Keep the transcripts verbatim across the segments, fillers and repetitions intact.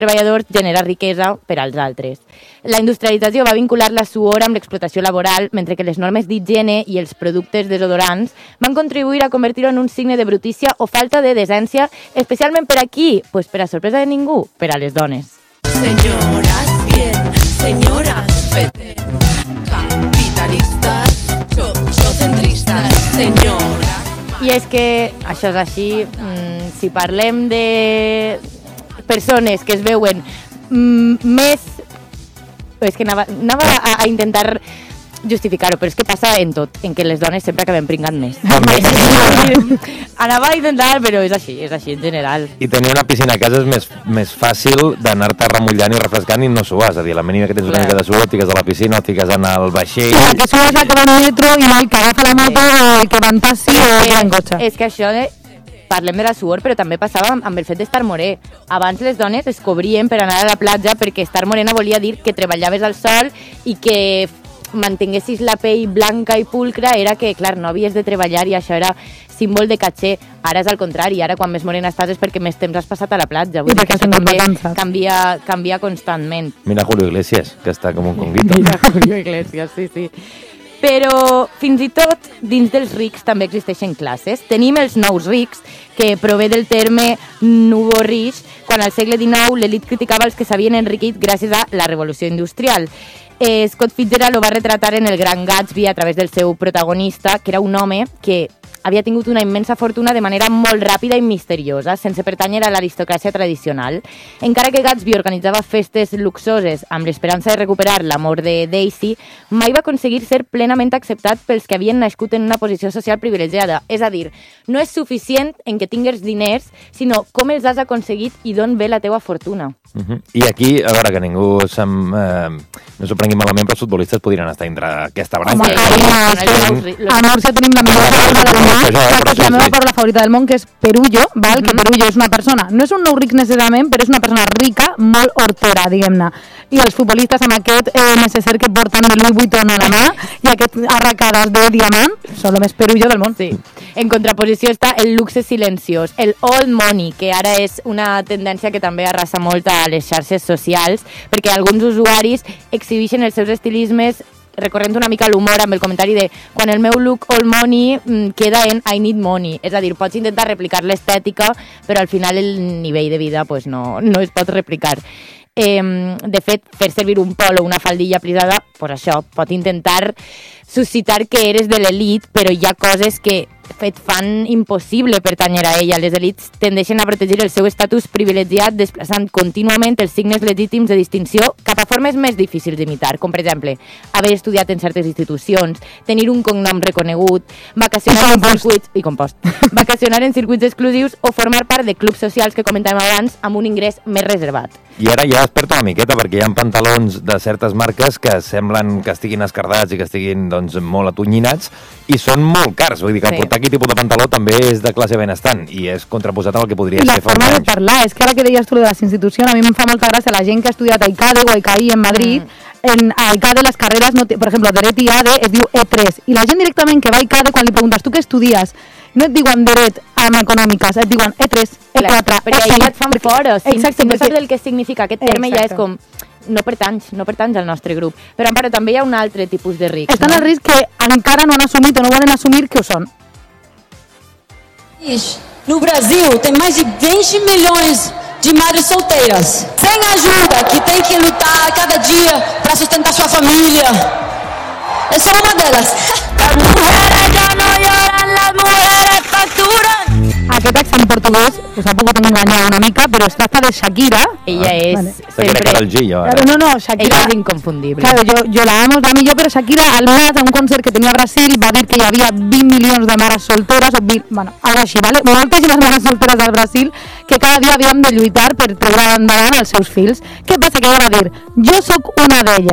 treballadors genera riquesa per als altres. La industrialització va vincular la suor amb l'explotació laboral, mentre que les normes d'higiene i els productes desodorants van contribuir a convertir-ho en un signe de brutícia o falta de decència, especialment per aquí, pues per a sorpresa de ningú, per a les dones. Señoras bien, señoras fete, capitalistas, sociocentristas, señoras... I és que això és així, mm, si parlem de persones que es veuen mm, més... És que anava, anava a, a intentar justificar-ho, però és que passa en tot, en què les dones sempre acabem pringant més. Anava a intentar, però és així, és així en general. I tenir una piscina a casa és més, més fàcil d'anar-te remullant i refrescant i no suar, és a dir, la mínima que tens una mica de suor, et fiques a la piscina, et fiques en el vaixell... I la que sues la que va al metro i no el que agafa la moto o el que va en taxi o el que va en cotxe. És que això de... Parlem de la suor, però també passava amb el fet d'estar morè. Abans les dones es cobrien per anar a la platja perquè estar morena volia dir que treballaves al sol i que mantinguessis la pell blanca i pulcra era que, clar, no havies de treballar i això era símbol de caché. Ara és al contrari, ara quan més morena estàs és perquè més temps has passat a la platja. Vull I perquè dir que has també vacances. canvia, canvia constantment. Mira Julio Iglesias, que està com un conguito. Mira Julio Iglesias, sí, sí. Però fins i tot dins dels rics també existeixen classes. Tenim els nous rics, que prové del terme nouveau riche, quan al segle dinou l'elit criticava els que s'havien enriquit gràcies a la revolució industrial. Eh, Scott Fitzgerald ho va retratar en El Gran Gatsby a través del seu protagonista, que era un home que havia tingut una immensa fortuna de manera molt ràpida i misteriosa, sense pertànyer a l'aristocràcia tradicional. Encara que Gatsby organitzava festes luxoses amb l'esperança de recuperar l'amor de Daisy, mai va aconseguir ser plenament acceptat pels que havien nascut en una posició social privilegiada. És a dir, no és suficient en que tingues diners, sinó com els has aconseguit i d'on ve la teua fortuna. Uh-huh. I aquí, a veure, que ningú se'm, eh, no s'ho prengui malament, però els futbolistes podrien estar dintre aquesta branca. Home, carinyo, a Múrcia tenim la millor paraula del món, que és la meva paraula favorita del món, que és perullo, val? Que perullo és una persona, no és un nou ric necessàriament, però és una persona rica, molt hortera, diguem-ne. I els futbolistes amb aquest eh, necessari que porten el Louis Vuitton a la mà i aquest arracades de diamant, són el més perullo del món. Sí. En contraposició està el luxe silenciós, el old money, que ara és una tendència que també arrasa molt a les xarxes socials, perquè alguns usuaris exhibeixen els seus estilismes recorrent una mica l'humor amb el comentari de quan el meu look all money queda en I need money. És a dir, pots intentar replicar l'estètica, però al final el nivell de vida pues, no, no es pot replicar. Eh, de fet, fer servir un polo o una faldilla plisada, pues això, pot intentar suscitar que eres de l'elit, però hi ha coses que et fan impossible pertànyer a ella. Les elits tendeixen a protegir el seu estatus privilegiat desplaçant contínuament els signes legítims de distinció cap a formes més difícils d'imitar, com per exemple haver estudiat en certes institucions, tenir un cognom reconegut, vacacionar en circuits i compost, vacacionar en circuits exclusius o formar part de clubs socials que comentàvem abans amb un ingrés més reservat. I ara ja es perd una miqueta, perquè hi ha pantalons de certes marques que semblen que estiguin escardats i que estiguin doncs, molt atonyinats i són molt cars. Vull dir que sí. Portar aquest tipus de pantaló també és de classe benestant i és contraposat al que podria I ser fa I la forma anys. de parlar, és que ara que deies tu de les institucions, a mi em fa molta gràcia la gent que ha estudiat a I C A D E o a I C A I en Madrid, mm. en a I C A D E les carreres, no té, per exemple, Dret i A D E es diu E tres, i la gent directament que va a I C A D E quan li preguntes tu què estudies, no et diuen dret amb econòmiques, et diuen E tres, E quatre, perquè E cinc. ja et fan fora, si, exacte, si no perquè... saps el que significa aquest terme exacte. Ja és com no pertanys, no pertanys al nostre grup. Però, Amparo, també hi ha un altre tipus de rics. Estan no? al risc que encara no han assumit o no volen assumir que ho són. No Brasil tem mais de vinte milhões de madres solteiras, sem ajuda, que tem que lutar cada dia para sustentar sua família. Eu sou uma delas. Las mujeres ya no lloran, las mujeres facturan. Aquest accent portuguès us ha pogut enganyar una mica, però es tracta de Shakira. Ella ah, és vale. sempre... Claro, no, no, Shakira... Ella és inconfundible. Claro, yo, yo la amo, la millor, però Shakira al mes a un concert que tenia a Brasil va dir que hi havia vint milions de mares solteres, o vint, bueno, algo així, ¿vale? Moltíssimes mares solteres al Brasil que cada dia havien de lluitar per treure endavant els seus fills. Què passa? Que ella va dir, jo sóc una d'elles.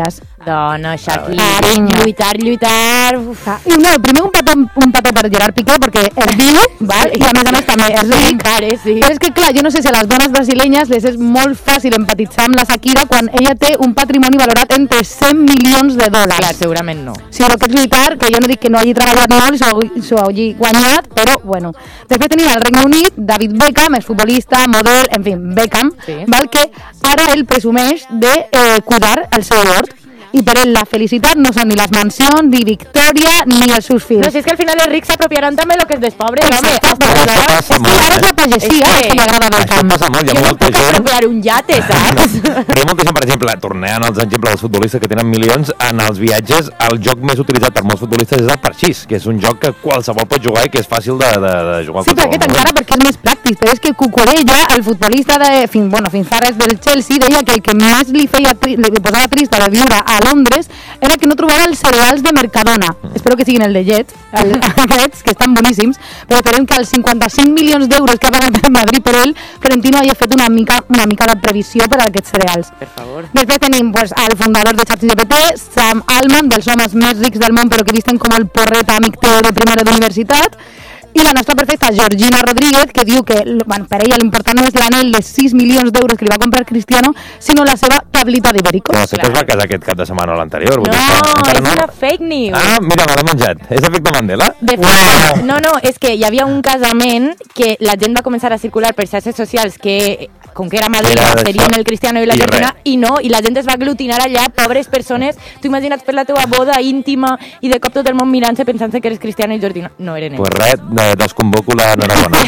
Dona, Shaki, Cariño. lluitar, lluitar... Uf. I no, primer un petó, un petó per Gerard Piqué, perquè és viu, val? I a més a més també és ric. Encara, sí. Però és que, clar, jo no sé si a les dones brasilenyes les és molt fàcil empatitzar amb la Shakira quan ella té un patrimoni valorat entre cent milions de dòlars. Clar, segurament no. Sí, el que és lluitar, que jo no dic que no hagi treballat molt i s'ho hagi guanyat, però, bueno. Després tenim al Regne Unit David Beckham, és futbolista, model, en fi, Beckham, Sí. val? Que ara ell presumeix de eh, cuidar el seu hort. I per ell la felicitat no són ni les mansions, ni Victòria, ni els seus fills. No, si és que al final els rics s'apropiaran també el que és dels pobres, home. Exacte, Hasta però ara, passa és que molt, ara és la eh? pagesia, És que- que m'agrada del Això camp. passa molt, hi ha Jo no molta puc gent... apropiar un iate, saps? Però hi ha molta gent, per exemple, tornant als exemples dels futbolistes que tenen milions, en els viatges el joc més utilitzat per molts futbolistes és el parxís, que és un joc que qualsevol pot jugar i que és fàcil de, de, de jugar Sí, però aquest encara perquè és més pràctic, però és que Cucurella, el futbolista de, fins, bueno, fins fa res del Chelsea, deia que el que més li feia tri, li posava trista de viure a Londres era que no trobava els cereals de Mercadona. Mm. Espero que siguin el de Jet, el, aquests, que estan boníssims, però esperem que els cinquanta-cinc milions d'euros que ha pagat a Madrid per ell, Florentino hagi fet una mica, una mica de previsió per a aquests cereals. Per favor. Després tenim pues, el fundador de ChatGPT, Sam Altman, dels homes més rics del món, però que visten com el porret amic teu de primera d'universitat. I la nostra perfecta Georgina Rodríguez, que diu que bueno, per ella l'important no és l'anell de sis milions d'euros que li va comprar Cristiano, sinó la seva tablita d'Iberico. No, sé que es va casar aquest cap de setmana o l'anterior. vull No, dir que encara és una fake news. Ah, mira, me l'he menjat. És efecte Mandela? De fet, no, no, és que hi havia un casament que la gent va començar a circular per xarxes socials que, com que era Madrid, Era d'això. serien el Cristiano i la I Georgina, res. i no, i la gent es va aglutinar allà, pobres persones. Tu imagina't fer la teva boda íntima i de cop tot el món mirant-se pensant-se que eres Cristiano i Georgina. No eren ells. Pues res, de- desconvoco la enhorabona.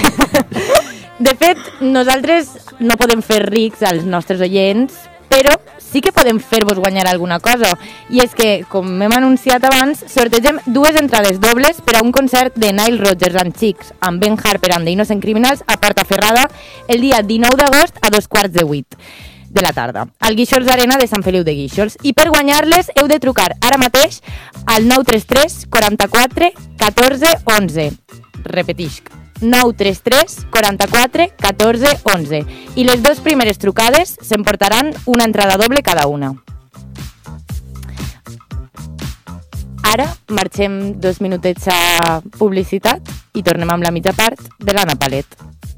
De fet, nosaltres no podem fer rics als nostres oients, però sí que podem fer-vos guanyar alguna cosa. I és que, com hem anunciat abans, sortegem dues entrades dobles per a un concert de Nile Rodgers and Chicks amb Ben Harper and the Innocent Criminals a Portaferrada el dia dinou d'agost a dos quarts de vuit de la tarda, al Guíxols Arena de Sant Feliu de Guíxols. I per guanyar-les heu de trucar ara mateix al nou tres tres quaranta-quatre catorze onze. Repetisc, nou tres tres quaranta-quatre catorze onze. I les dues primeres trucades s'emportaran una entrada doble cada una. Ara marxem dos minutets a publicitat i tornem amb la mitja part de l'Anna Palet.